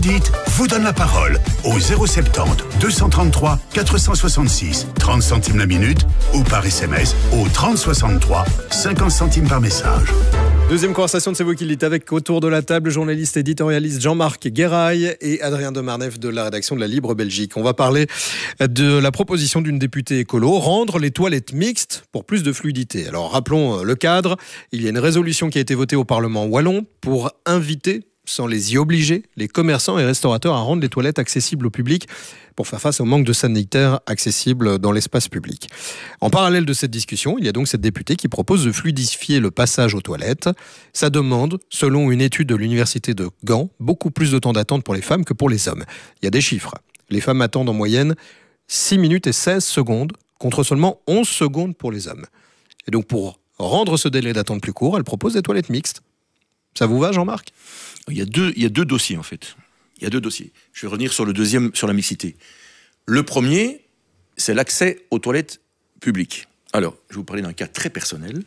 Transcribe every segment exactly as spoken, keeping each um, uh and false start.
dites vous donne la parole au zéro soixante-dix deux cent trente-trois quatre cent soixante-six, trente centimes la minute ou par S M S au trente soixante-trois, cinquante centimes par message. Deuxième conversation de C'est vous qui le dites avec autour de la table, journaliste éditorialiste Jean-Marc Guéraille et Adrien de Marneffe de la rédaction de la Libre Belgique. On va parler de la proposition d'une députée écolo, rendre les toilettes mixtes pour plus de fluidité. Alors rappelons le cadre, il y a une résolution qui a été votée au Parlement wallon pour inviter, sans les y obliger, les commerçants et restaurateurs à rendre les toilettes accessibles au public pour faire face au manque de sanitaires accessibles dans l'espace public. En parallèle de cette discussion, il y a donc cette députée qui propose de fluidifier le passage aux toilettes. Ça demande, selon une étude de l'université de Gand, beaucoup plus de temps d'attente pour les femmes que pour les hommes. Il y a des chiffres. Les femmes attendent en moyenne six minutes et seize secondes, contre seulement onze secondes pour les hommes. Et donc pour rendre ce délai d'attente plus court, elle propose des toilettes mixtes. Ça vous va, Jean-Marc ? Il y a deux, il y a deux dossiers, en fait. Il y a deux dossiers. Je vais revenir sur le deuxième, sur la mixité. Le premier, c'est l'accès aux toilettes publiques. Alors, je vais vous parler d'un cas très personnel.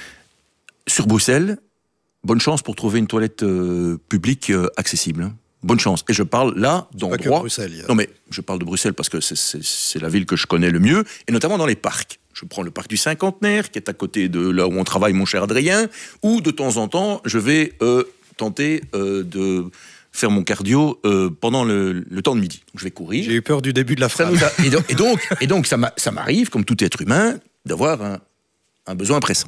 Sur Bruxelles, bonne chance pour trouver une toilette euh, publique euh, accessible. Hein. Bonne chance. Et je parle là d'endroits... Bruxelles. A... Non, mais je parle de Bruxelles parce que c'est, c'est, c'est la ville que je connais le mieux, et notamment dans les parcs. Je prends le parc du Cinquantenaire, qui est à côté de là où on travaille, mon cher Adrien, où de temps en temps, je vais euh, tenter euh, de faire mon cardio euh, pendant le, le temps de midi. Donc, je vais courir. J'ai eu peur du début de la phrase. A, et, donc, et donc, et donc ça, m'a, ça m'arrive, comme tout être humain, d'avoir un, un besoin pressant.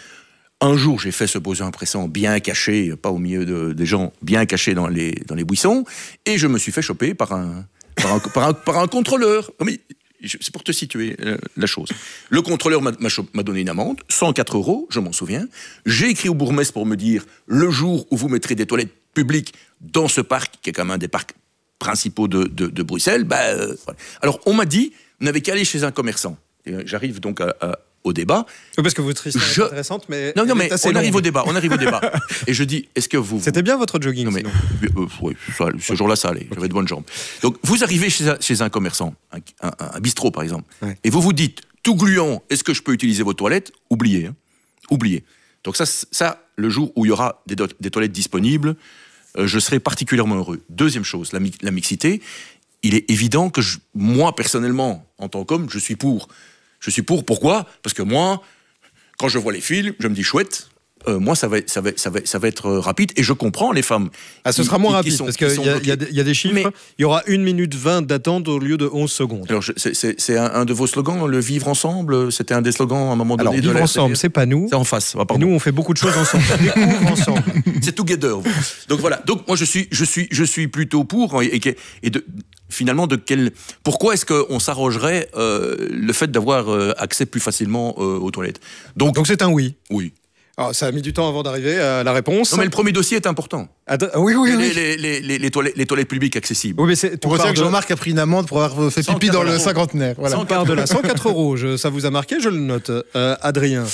Un jour, j'ai fait ce besoin pressant bien caché, pas au milieu de, des gens, bien caché dans les, dans les buissons, et je me suis fait choper par un, par un, par un, par un contrôleur. Mais, c'est pour te situer euh, la chose. Le contrôleur m'a, m'a, m'a donné une amende, cent quatre euros, je m'en souviens. J'ai écrit au bourgmestre pour me dire, le jour où vous mettrez des toilettes publiques dans ce parc, qui est quand même un des parcs principaux de, de, de Bruxelles, bah, euh, voilà. Alors on m'a dit, vous n'avez qu'à aller chez un commerçant. Et j'arrive donc à, à, au débat. Oui, parce que votre histoire je... est intéressante, mais... Non, non, mais on longue. arrive au débat, on arrive au débat. Et je dis, est-ce que vous... C'était bien votre jogging, non, mais, sinon. euh, oui, ça, ce ouais. jour-là, ça allait, j'avais de bonnes jambes. Donc, vous arrivez chez un, chez un commerçant, un, un, un bistrot, par exemple, ouais. et vous vous dites, tout gluant, est-ce que je peux utiliser vos toilettes ? Oubliez, hein. Oubliez. Donc ça, ça, le jour où il y aura des, do- des toilettes disponibles, euh, je serai particulièrement heureux. Deuxième chose, la, mi- la mixité. Il est évident que je, moi, personnellement, en tant qu'homme, je suis pour. Je suis pour, pourquoi ? Parce que moi... Quand je vois les films, je me dis chouette. Euh, moi, ça va, ça va, ça va, ça va être rapide. Et je comprends les femmes. Ah, ce qui, sera moins qui, rapide qui sont, parce qu'il y, y, y a des chiffres. Mais, il y aura une minute vingt d'attente au lieu de onze secondes. Alors, je, c'est, c'est, c'est un, un de vos slogans, le vivre ensemble. C'était un des slogans à un moment donné. Alors, vivre ensemble, c'est pas nous. C'est en face. Ah, nous, on fait beaucoup de choses ensemble. On découvre ensemble. C'est together. Donc voilà. Donc moi, je suis, je suis, je suis plutôt pour. Et, et, et de, finalement, de quel, pourquoi est-ce qu'on s'arrogerait euh, le fait d'avoir euh, accès plus facilement euh, aux toilettes ? Donc, Donc c'est un oui. Oui. Alors, ça a mis du temps avant d'arriver à la réponse. Non, mais le premier dossier est important. Attends, oui, oui, les, oui. Les, les, les, les, toilettes, les toilettes publiques accessibles. Oui, mais c'est, on retient que Jean-Marc a pris une amende pour avoir fait pipi dans le cinquantenaire. Voilà. On part de là. cent quatre euros. Je, ça vous a marqué, je le note. Euh, Adrien,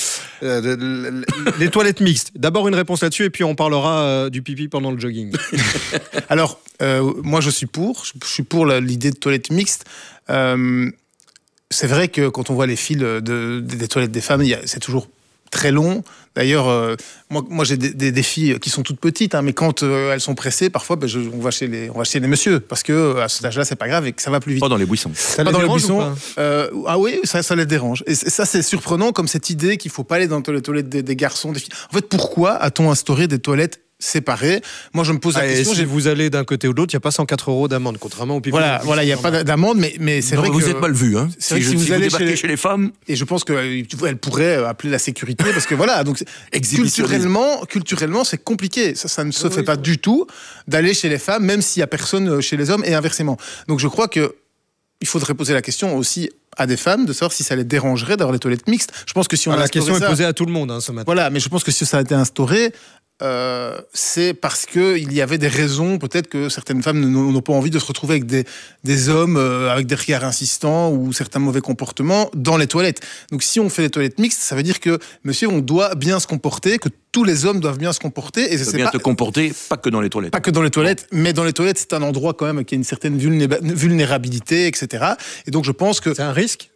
euh, les toilettes mixtes. D'abord une réponse là-dessus et puis on parlera euh, du pipi pendant le jogging. Alors, euh, moi je suis pour. Je suis pour la, l'idée de toilettes mixtes. Euh, c'est vrai que quand on voit les fils de, de, des toilettes des femmes, y a, c'est toujours très long. D'ailleurs, euh, moi, moi j'ai des, des, des filles qui sont toutes petites, hein, mais quand euh, elles sont pressées, parfois, ben, je, on va chez les, on va chez les messieurs, parce que à cet âge-là, c'est pas grave et que ça va plus vite. Pas dans les buissons. Ça pas les dans les buissons. Pas euh, ah oui, ça, ça les dérange. Et ça, c'est surprenant, comme cette idée qu'il faut pas aller dans les toilettes des, des garçons, des filles. En fait, pourquoi a-t-on instauré des toilettes séparés? Moi, je me pose la ah, question. Si j'ai... vous allez d'un côté ou de l'autre, il n'y a pas cent quatre euros d'amende, contrairement au pipi. Voilà, voilà, il n'y a pas d'amende, mais, mais c'est non, vrai vous que... Vous êtes mal vu, hein. C'est vrai si que si je, vous si allez vous chez les... chez les femmes... Et je pense qu'elle pourrait appeler la sécurité, parce que voilà, donc culturellement, culturellement, c'est compliqué. Ça, ça ne se oui, fait oui, pas oui. du tout d'aller chez les femmes, même s'il n'y a personne chez les hommes, et inversement. Donc je crois que il faudrait poser la question aussi à des femmes de savoir si ça les dérangerait d'avoir les toilettes mixtes. Je pense que si on ah, a la question ça, est posée à tout le monde hein, ce matin. Voilà, mais je pense que si ça a été instauré, euh, c'est parce que il y avait des raisons, peut-être que certaines femmes n'ont pas envie de se retrouver avec des, des hommes euh, avec des regards insistants ou certains mauvais comportements dans les toilettes. Donc si on fait des toilettes mixtes, ça veut dire que monsieur, on doit bien se comporter, que tous les hommes doivent bien se comporter. Et c'est bien pas, te comporter, pas que dans les toilettes. Pas que dans les toilettes, mais dans les toilettes, c'est un endroit quand même qui a une certaine vulnérabilité, et cetera. Et donc je pense que... C'est un risque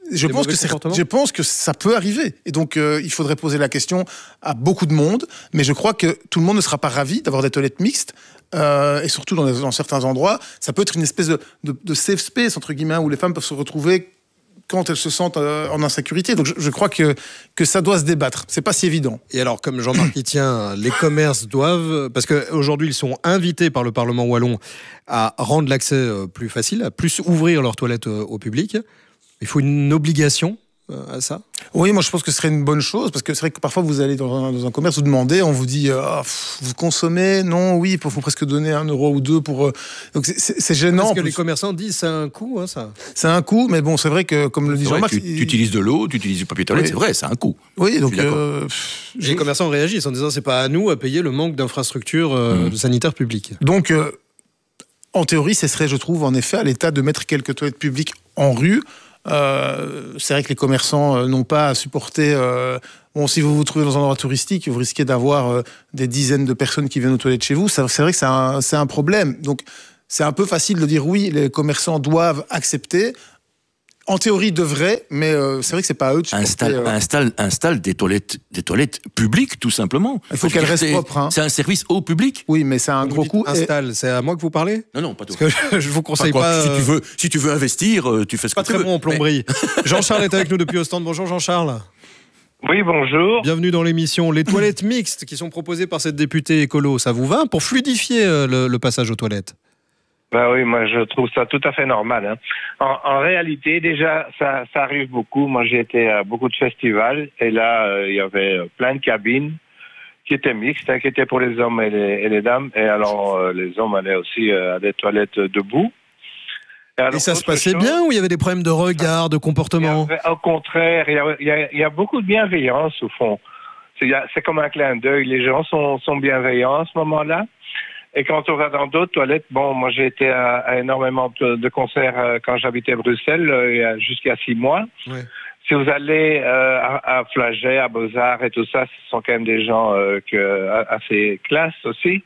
Je pense, que je pense que ça peut arriver. Et donc, euh, il faudrait poser la question à beaucoup de monde. Mais je crois que tout le monde ne sera pas ravi d'avoir des toilettes mixtes. Euh, et surtout dans, dans certains endroits. Ça peut être une espèce de, de, de safe space, entre guillemets, où les femmes peuvent se retrouver quand elles se sentent euh, en insécurité. Donc, je, je crois que, que ça doit se débattre. C'est pas si évident. Et alors, comme Jean-Marc y tient, les commerces doivent... Parce qu'aujourd'hui, ils sont invités par le Parlement wallon à rendre l'accès plus facile, à plus ouvrir leurs toilettes au public. Il faut une obligation à ça ? Oui, moi je pense que ce serait une bonne chose, parce que c'est vrai que parfois vous allez dans un, dans un commerce, vous demandez, on vous dit euh, pff, vous consommez ? Non, oui, il faut, faut presque donner un euro ou deux pour... Euh... Donc c'est, c'est, c'est gênant. Parce que les commerçants disent c'est un coût, hein, ça. C'est un coût, mais bon, c'est vrai que, comme le dit Jean-Marc... Tu, il... tu utilises de l'eau, tu utilises du papier toilette, oui. C'est vrai, c'est un coût. Oui, donc... Euh, les commerçants réagissent en disant c'est pas à nous à payer le manque d'infrastructures euh, mmh. sanitaires publiques. Donc, euh, en théorie, ce serait, je trouve, en effet, à l'État de mettre quelques toilettes publiques en rue. Euh, c'est vrai que les commerçants euh, n'ont pas à supporter... Euh, bon, si vous vous trouvez dans un endroit touristique, vous risquez d'avoir euh, des dizaines de personnes qui viennent aux toilettes chez vous. Ça, c'est vrai que c'est un, c'est un problème. Donc, c'est un peu facile de dire oui, les commerçants doivent accepter. En théorie, ils devraient, mais euh, c'est vrai que c'est pas à eux de supporter... Installe, euh... installe, installe des toilettes, des toilettes publiques, tout simplement. Il faut qu'elles restent propres. Hein. C'est un service au public. Oui, mais c'est un gros coût. Installe, et... c'est à moi que vous parlez ? Non, non, pas toi. Parce que je vous conseille enfin, pas... Si tu veux, si tu veux investir, tu fais ce que pas tu veux. Pas très bon en plomberie. Mais... Jean-Charles est avec nous depuis Ostende. Bonjour Jean-Charles. Oui, bonjour. Bienvenue dans l'émission. Les toilettes mixtes qui sont proposées par cette députée écolo, ça vous va pour fluidifier le, le passage aux toilettes ? Ben oui, moi je trouve ça tout à fait normal. Hein. En, en réalité, déjà, ça, ça arrive beaucoup. Moi, j'ai été à beaucoup de festivals et là, euh, il y avait plein de cabines qui étaient mixtes, hein, qui étaient pour les hommes et les, et les dames. Et alors, euh, les hommes allaient aussi euh, à des toilettes debout. Et, alors, et ça se passait chose, bien ou il y avait des problèmes de regard, de comportement ? Avait, Au contraire, il y, a, il, y a, il y a beaucoup de bienveillance au fond. C'est, c'est comme un clin d'œil. Les gens sont, sont bienveillants à ce moment-là. Et quand on va dans d'autres toilettes, bon, moi j'ai été à, à énormément de, de concerts euh, quand j'habitais à Bruxelles, euh, jusqu'à six mois. Oui. Si vous allez euh, à, à Flagey, à Beaux-Arts et tout ça, ce sont quand même des gens euh, que, assez classe aussi.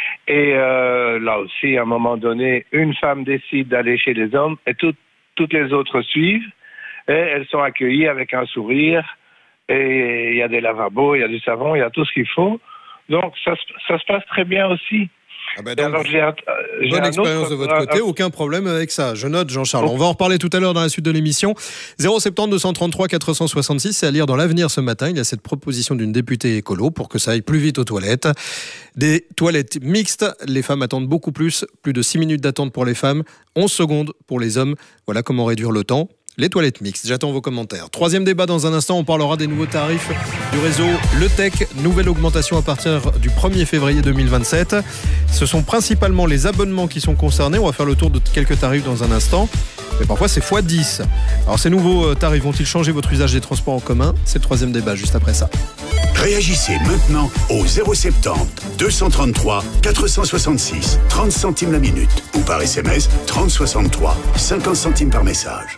Et euh, là aussi, à un moment donné, une femme décide d'aller chez les hommes et tout, toutes les autres suivent. Et elles sont accueillies avec un sourire. Et il y a des lavabos, il y a du savon, il y a tout ce qu'il faut. Donc ça, ça se passe très bien aussi. Ah bah donc, alors, j'ai un, j'ai bonne expérience autre, de votre côté, euh, aucun problème avec ça. Je note, Jean-Charles. Oh. On va en reparler tout à l'heure dans la suite de l'émission. zéro sept zéro deux cent trente-trois quatre cent soixante-six, c'est à lire dans l'Avenir ce matin. Il y a cette proposition d'une députée écolo pour que ça aille plus vite aux toilettes. Des toilettes mixtes, les femmes attendent beaucoup plus. Plus de six minutes d'attente pour les femmes, onze secondes pour les hommes. Voilà comment réduire le temps. Les toilettes mixtes, j'attends vos commentaires. Troisième débat dans un instant, on parlera des nouveaux tarifs du réseau Le Tech. Nouvelle augmentation à partir du premier février deux mille vingt-sept. Ce sont principalement les abonnements qui sont concernés. On va faire le tour de quelques tarifs dans un instant. Mais parfois c'est fois dix. Alors ces nouveaux tarifs vont-ils changer votre usage des transports en commun ? C'est le troisième débat juste après ça. Réagissez maintenant au zéro soixante-dix deux cent trente-trois quatre cent soixante-six, trente centimes la minute. Ou par S M S trente soixante-trois, cinquante centimes par message.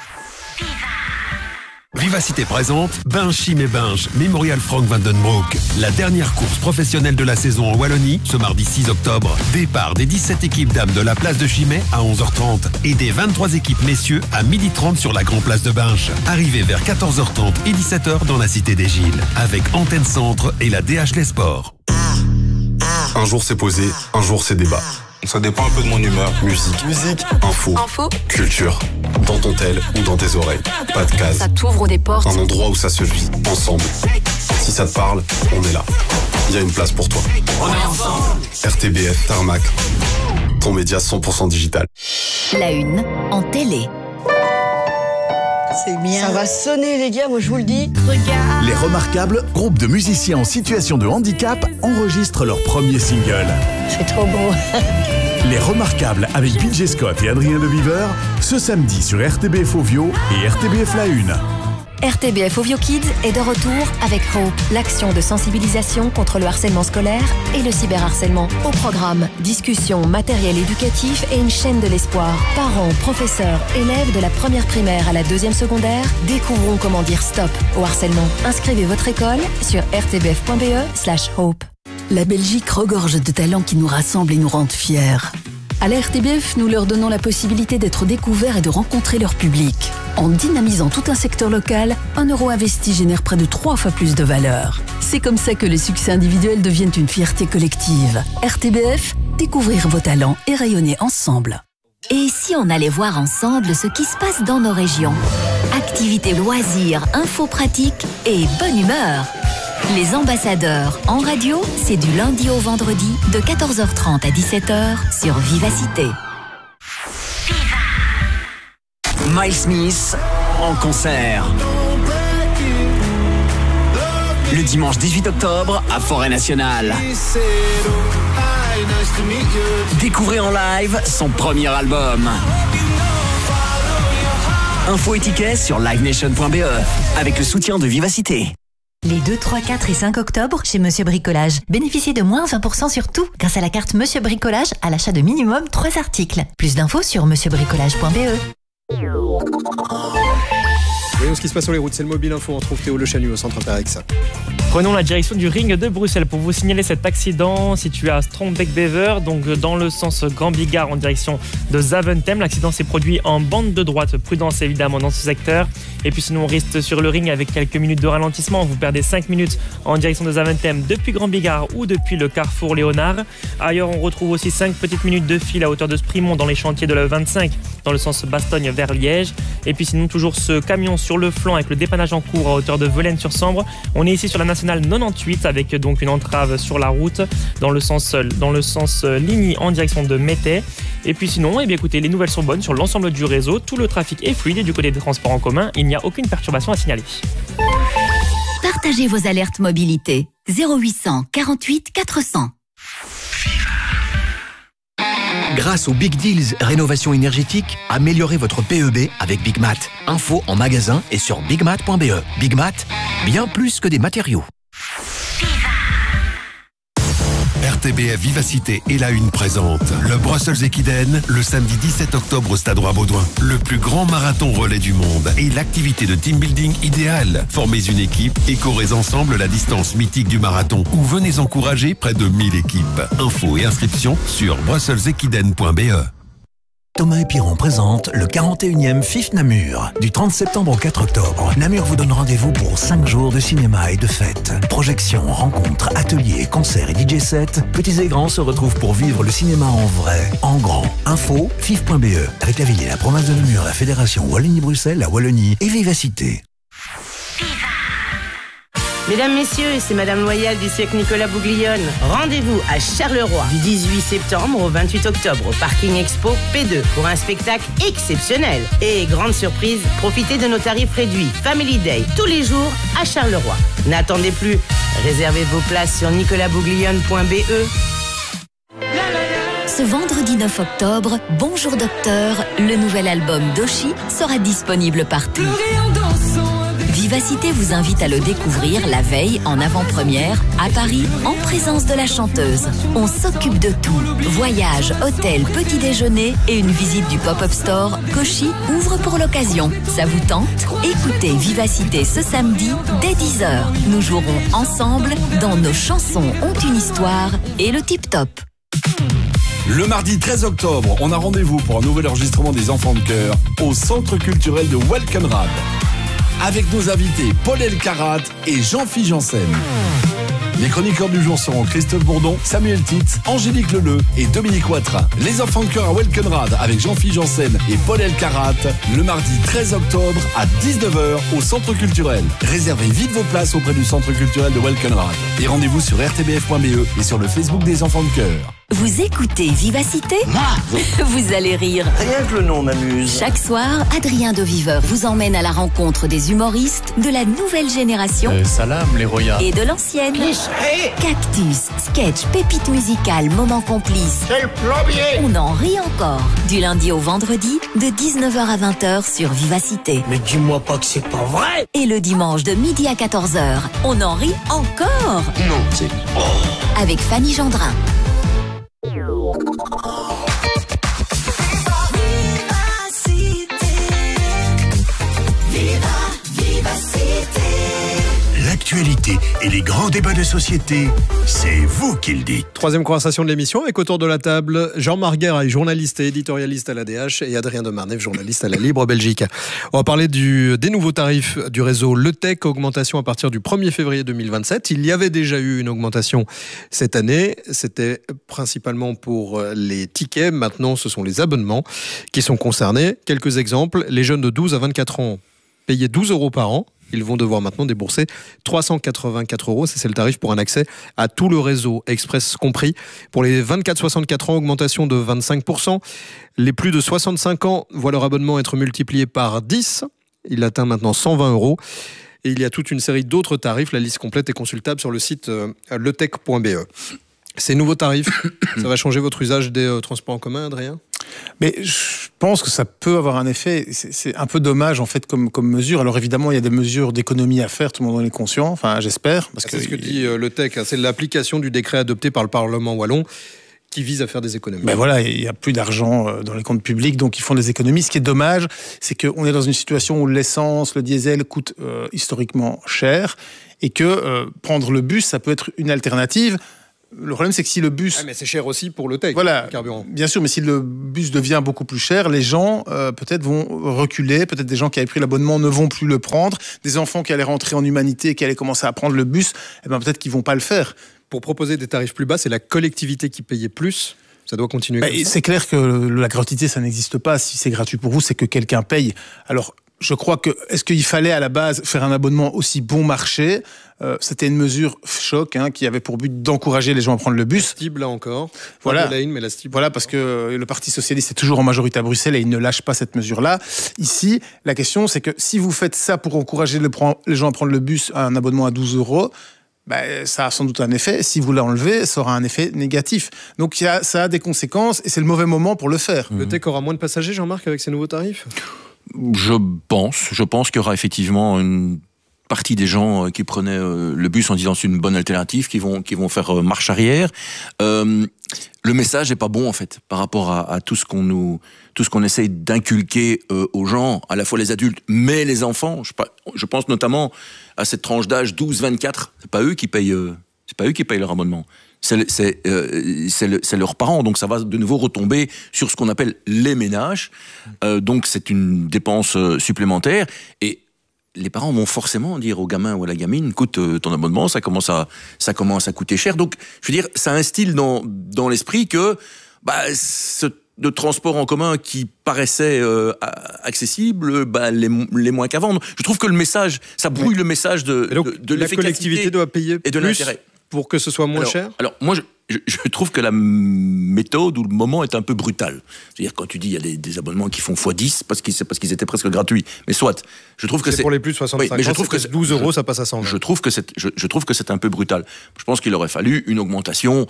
Vivacité présente Binge Chim et Binge Memorial Frank van den Broek. La dernière course professionnelle de la saison en Wallonie, ce mardi six octobre. Départ des dix-sept équipes dames de la place de Chimay à onze heures trente et des vingt-trois équipes messieurs à midi trente sur la grande place de Binge. Arrivée vers quatorze heures trente et dix-sept heures dans la cité des Gilles. Avec Antenne Centre et la D H Les Sports. Un jour c'est posé, un jour c'est débat. Ça dépend un peu de mon humeur. Musique, musique, info, info, culture. Dans ton tel ou dans tes oreilles. Pas de case. Ça t'ouvre des portes. Un endroit où ça se vit, ensemble. Si ça te parle, on est là. Il y a une place pour toi. On est ensemble. R T B F Tarmac. Ton média cent pour cent digital. La une en télé. C'est bien. Ça va sonner les gars, moi je vous le dis. Regarde. Les Remarquables, groupe de musiciens en situation de handicap, enregistrent leur premier single. C'est trop beau. Les Remarquables avec P J Scott et Adrien De Viveur, ce samedi sur R T B F Ovio et R T B F La Une. R T B F Ovio Kids est de retour avec Hope, l'action de sensibilisation contre le harcèlement scolaire et le cyberharcèlement. Au programme, discussion, matériel éducatif et une chaîne de l'espoir. Parents, professeurs, élèves de la première primaire à la deuxième secondaire, découvrons comment dire stop au harcèlement. Inscrivez votre école sur r t b f point b e slash hope. La Belgique regorge de talents qui nous rassemblent et nous rendent fiers. À la R T B F, nous leur donnons la possibilité d'être découverts et de rencontrer leur public. En dynamisant tout un secteur local, un euro investi génère près de trois fois plus de valeur. C'est comme ça que les succès individuels deviennent une fierté collective. R T B F, découvrir vos talents et rayonner ensemble. Et si on allait voir ensemble ce qui se passe dans nos régions? Activités, loisirs, infos pratiques et bonne humeur. Les ambassadeurs en radio, c'est du lundi au vendredi de quatorze heures trente à dix-sept heures sur Vivacité. Miles Smith en concert. Le dimanche dix-huit octobre à Forêt Nationale. Découvrez en live son premier album. Info et tickets sur live nation point b e avec le soutien de Vivacité. Les deux, trois, quatre et cinq octobre chez Monsieur Bricolage. Bénéficiez de moins vingt pour cent sur tout grâce à la carte Monsieur Bricolage à l'achat de minimum trois articles. Plus d'infos sur monsieur bricolage point b e. Voyons ce qui se passe sur les routes, c'est le Mobile Info. On trouve Théo Le Chanu au centre Interex. Prenons la direction du ring de Bruxelles pour vous signaler cet accident situé à Strombeek-Bever, donc dans le sens Grand Bigard en direction de Zaventem. L'accident s'est produit en bande de droite. Prudence évidemment dans ce secteur. Et puis sinon on reste sur le ring avec quelques minutes de ralentissement. Vous perdez cinq minutes en direction de Zaventem depuis Grand Bigard ou depuis le carrefour Léonard. Ailleurs on retrouve aussi cinq petites minutes de file à hauteur de Sprimont dans les chantiers de la vingt-cinq dans le sens Bastogne vers Liège. Et puis sinon toujours ce camion sur le flanc avec le dépannage en cours à hauteur de Velaines-sur-Sambre. On est ici sur la nationale quatre-vingt-dix-huit avec donc une entrave sur la route dans le sens, dans le sens Ligny en direction de Métais. Et puis sinon, eh bien écoutez, les nouvelles sont bonnes sur l'ensemble du réseau. Tout le trafic est fluide et du côté des transports en commun, il n'y a aucune perturbation à signaler. Partagez vos alertes mobilité. zéro huit cent quarante-huit quatre cents. Grâce aux Big Deals Rénovation énergétique, améliorez votre P E B avec Big Mat. Info en magasin et sur big mat point b e. Big Mat, bien plus que des matériaux. R T B F Vivacité est la une présente. Le Brussels Equiden, le samedi dix-sept octobre au Stade Roi-Baudouin. Le plus grand marathon relais du monde et l'activité de team building idéale. Formez une équipe et courez ensemble la distance mythique du marathon ou venez encourager près de mille équipes. Infos et inscriptions sur brussels equiden point b e. Thomas et Piron présente le quarante et unième F I F Namur. Du trente septembre au quatre octobre, Namur vous donne rendez-vous pour cinq jours de cinéma et de fêtes. Projections, rencontres, ateliers, concerts et D J sets. Petits et grands se retrouvent pour vivre le cinéma en vrai, en grand. Info, fif point b e. Réclavilliers, la province de Namur, la fédération Wallonie-Bruxelles, la Wallonie et Vivacité. Mesdames, Messieurs, c'est Madame Loyal du siècle Nicolas Bouglione. Rendez-vous à Charleroi du dix-huit septembre au vingt-huit octobre au Parking Expo P deux pour un spectacle exceptionnel. Et grande surprise, profitez de nos tarifs réduits Family Day tous les jours à Charleroi. N'attendez plus, réservez vos places sur nicolas bouglione point b e. Ce vendredi neuf octobre, Bonjour Docteur, le nouvel album d'Oshi sera disponible partout. Vivacité vous invite à le découvrir la veille en avant-première à Paris en présence de la chanteuse. On s'occupe de tout. Voyage, hôtel, petit déjeuner et une visite du pop-up store qu'Oshi ouvre pour l'occasion. Ça vous tente? Écoutez Vivacité ce samedi dès dix heures. Nous jouerons ensemble dans Nos chansons ont une histoire et le Tip Top. Le mardi treize octobre, on a rendez-vous pour un nouvel enregistrement des Enfants de Cœur au Centre culturel de Welkenrad. Avec nos invités Paul Elkarat et Jean-Philippe Janssen. Les chroniqueurs du jour seront Christophe Bourdon, Samuel Titz, Angélique Leleu et Dominique Ouattara. Les Enfants de Cœur à Welkenrad avec Jean-Philippe Janssen et Paul Elkarat le mardi treize octobre à dix-neuf heures au Centre culturel. Réservez vite vos places auprès du Centre culturel de Welkenrad. Et rendez-vous sur r t b f point b e et sur le Facebook des Enfants de Cœur. Vous écoutez Vivacité? Moi Vous allez rire. Rien que le nom m'amuse. Chaque soir, Adrien de Viveur vous emmène à la rencontre des humoristes de la nouvelle génération euh, Salam, les royales. Et de l'ancienne. Cactus, sketch, pépite musicale, moment complice. C'est le plombier. On en rit encore. Du lundi au vendredi, de dix-neuf heures à vingt heures sur Vivacité. Mais dis-moi pas que c'est pas vrai. Et le dimanche de midi à quatorze heures, on en rit encore. Non, c'est... Oh. Avec Fanny Gendrin. L'actualité l'actualité et les grands débats de société, c'est vous qui le dites. Troisième conversation de l'émission avec autour de la table Jean-Marc Guéraille, journaliste et éditorialiste à l'A D H, et Adrien de Marneffe, journaliste à la Libre Belgique. On va parler du, des nouveaux tarifs du réseau Le Tech, augmentation à partir du premier février deux mille vingt-sept. Il y avait déjà eu une augmentation cette année. C'était principalement pour les tickets. Maintenant, ce sont les abonnements qui sont concernés. Quelques exemples. Les jeunes de douze à vingt-quatre ans payaient douze euros par an. Ils vont devoir maintenant débourser trois cent quatre-vingt-quatre euros. C'est le tarif pour un accès à tout le réseau, Express compris. Pour les vingt-quatre à soixante-quatre ans, augmentation de vingt-cinq pour cent. Les plus de soixante-cinq ans voient leur abonnement être multiplié par dix. Il atteint maintenant cent vingt euros. Et il y a toute une série d'autres tarifs. La liste complète est consultable sur le site euh, letech point b e. Ces nouveaux tarifs, ça va changer votre usage des euh, transports en commun, Adrien ? Mais je pense que ça peut avoir un effet. C'est, c'est un peu dommage en fait comme, comme mesure. Alors évidemment, il y a des mesures d'économie à faire, tout le monde en est conscient. Enfin, j'espère. Parce ah, que c'est ce que dit euh, Le Tech. Hein, c'est l'application du décret adopté par le Parlement wallon qui vise à faire des économies. Ben voilà, il n'y a plus d'argent dans les comptes publics, donc ils font des économies. Ce qui est dommage, c'est qu'on est dans une situation où l'essence, le diesel coûtent euh, historiquement cher, et que euh, prendre le bus, ça peut être une alternative. Le problème, c'est que si le bus... Ah, mais c'est cher aussi pour le Tech, voilà, le carburant. Bien sûr, mais si le bus devient beaucoup plus cher, les gens, euh, peut-être, vont reculer. Peut-être des gens qui avaient pris l'abonnement ne vont plus le prendre. Des enfants qui allaient rentrer en humanité et qui allaient commencer à prendre le bus, eh ben, peut-être qu'ils ne vont pas le faire. Pour proposer des tarifs plus bas, c'est la collectivité qui payait plus. Ça doit continuer bah, comme ça. C'est clair que la gratuité, ça n'existe pas. Si c'est gratuit pour vous, c'est que quelqu'un paye. Alors, je crois que... Est-ce qu'il fallait, à la base, faire un abonnement aussi bon marché ? euh, C'était une mesure choc hein, qui avait pour but d'encourager les gens à prendre le bus. La Stib, là encore. Voilà, Lane, mais la Stib, voilà parce que le Parti Socialiste est toujours en majorité à Bruxelles et il ne lâche pas cette mesure-là. Ici, la question, c'est que si vous faites ça pour encourager les gens à prendre le bus à un abonnement à douze euros... Ben, ça a sans doute un effet. Si vous l'enlevez, ça aura un effet négatif. Donc y a, ça a des conséquences et c'est le mauvais moment pour le faire. Le Tech aura moins de passagers, Jean-Marc, avec ces nouveaux tarifs ? Je pense. Je pense qu'il y aura effectivement une partie des gens qui prenaient le bus en disant c'est une bonne alternative, qui vont, qui vont faire marche arrière. Euh, le message n'est pas bon en fait par rapport à, à tout ce qu'on nous, tout ce qu'on essaye d'inculquer euh, aux gens, à la fois les adultes mais les enfants. Je, je pense notamment à cette tranche d'âge douze vingt-quatre. C'est pas eux qui payent, euh, c'est pas eux qui payent leur abonnement. C'est, c'est, euh, c'est, le, c'est leurs parents, donc ça va de nouveau retomber sur ce qu'on appelle les ménages. Euh, donc c'est une dépense euh, supplémentaire et les parents vont forcément dire au gamin ou à la gamine, écoute, euh, ton abonnement, ça commence à, ça commence à coûter cher. Donc, je veux dire, ça instille dans, dans l'esprit que bah, ce de transport en commun qui paraissait euh, accessible, bah, les, les moins qu'à vendre. Je trouve que le message, ça brouille oui. le message de, donc, de, de la collectivité doit payer et de plus l'intérêt. Pour que ce soit moins alors, cher. Alors, moi, je, je, je trouve que la méthode ou le moment est un peu brutal. C'est-à-dire, quand tu dis il y a des, des abonnements qui font fois dix, parce qu'ils, c'est parce qu'ils étaient presque gratuits. Mais soit, je trouve que c'est... c'est... pour les plus de soixante-cinq oui, mais ans, je trouve que c'est douze euros, ça passe à cent vingt. Je trouve que c'est, je, je trouve que c'est un peu brutal. Je pense qu'il aurait fallu une augmentation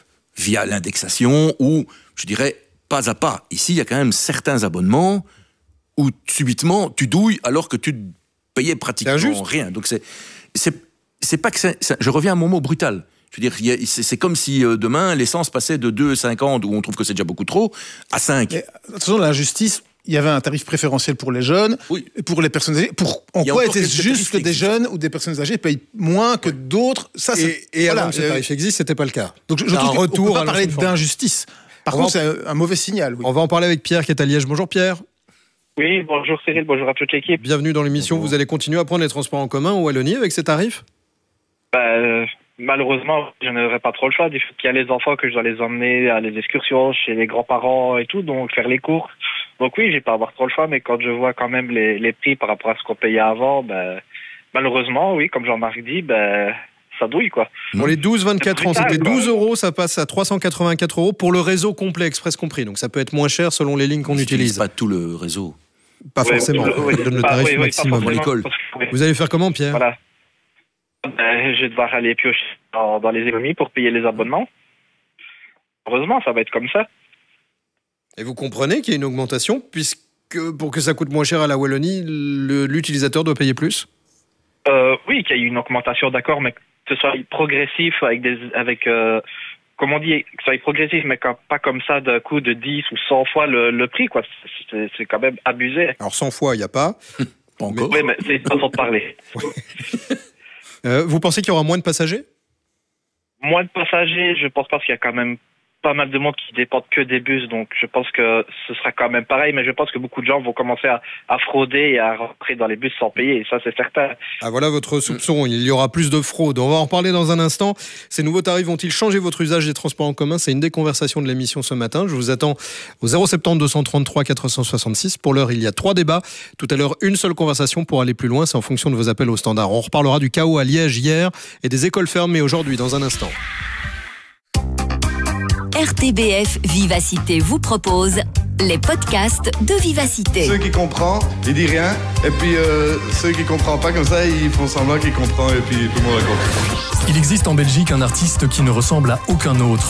via l'indexation ou, je dirais, pas à pas. Ici, il y a quand même certains abonnements où, subitement, tu douilles alors que tu payais pratiquement rien. Donc, c'est... c'est C'est pas que c'est, c'est, je reviens à mon mot brutal. Je veux dire, y a, c'est, c'est comme si euh, demain l'essence passait de deux virgule cinquante où on trouve que c'est déjà beaucoup trop à cinq. Mais, attention, l'injustice. Il y avait un tarif préférentiel pour les jeunes, oui. pour les personnes âgées. Pour, en quoi était-ce juste que des jeunes ou des personnes âgées payent moins que d'autres ? Ça, c'est, Et, et voilà, avant que ce tarif existe, c'était pas le cas. Donc je, je trouve qu'on ne peut pas parler d'injustice. Par contre, c'est un, un mauvais signal. Oui. On va en parler avec Pierre qui est à Liège. Bonjour Pierre. Oui, bonjour Cyril, bonjour à toute l'équipe. Bienvenue dans l'émission. Bonjour. Vous allez continuer à prendre les transports en commun en Wallonie avec ces tarifs ? Bah, euh, malheureusement, je n'aurai pas trop le choix. Il y a les enfants que je dois les emmener à les excursions chez les grands-parents et tout, donc faire les courses. Donc oui, je vais pas avoir trop le choix, mais quand je vois quand même les, les prix par rapport à ce qu'on payait avant, bah, malheureusement, oui, comme Jean-Marc dit, bah, ça douille, quoi. Pour les douze vingt-quatre ans, c'était douze euros, ça passe à trois cent quatre-vingt-quatre euros pour le réseau complet, express compris. Donc ça peut être moins cher selon les lignes qu'on utilise. Pas tout le réseau. Pas oui, forcément. Oui, oui, donne le tarif oui, maximum pour l'école. Oui. Vous allez faire comment, Pierre ? Voilà. Ben, je vais devoir aller piocher dans, dans les économies pour payer les abonnements. Heureusement, ça va être comme ça. Et vous comprenez qu'il y a une augmentation, puisque pour que ça coûte moins cher à la Wallonie, le, l'utilisateur doit payer plus ? euh, Oui, qu'il y a eu une augmentation, d'accord, mais que ce soit progressif, avec des, avec, euh, comme on dit, que ce soit progressif, mais quand, pas comme ça d'un coup de dix ou cent fois le, le prix, quoi. C'est, c'est quand même abusé. Alors cent fois, il n'y a pas. Pas encore. Oui, mais c'est une façon de parler. Euh, vous pensez qu'il y aura moins de passagers ? Moins de passagers, je pense pas qu'il y a quand même pas mal de monde qui dépendent que des bus, donc je pense que ce sera quand même pareil, mais je pense que beaucoup de gens vont commencer à, à frauder et à rentrer dans les bus sans payer, et ça c'est certain. Ah voilà votre soupçon, il y aura plus de fraude. On va en reparler dans un instant. Ces nouveaux tarifs vont-ils changer votre usage des transports en commun ? C'est une des conversations de l'émission ce matin. Je vous attends au zéro sept zéro deux cent trente-trois quatre cent soixante-six. Pour l'heure, il y a trois débats. Tout à l'heure, une seule conversation pour aller plus loin. C'est en fonction de vos appels au standard. On reparlera du chaos à Liège hier et des écoles fermées aujourd'hui dans un instant. R T B F Vivacité vous propose les podcasts de Vivacité. Ceux qui comprennent, ils disent rien. Et puis euh, ceux qui ne comprennent pas comme ça, ils font semblant qu'ils comprennent et puis tout le monde a compris. Il existe en Belgique un artiste qui ne ressemble à aucun autre.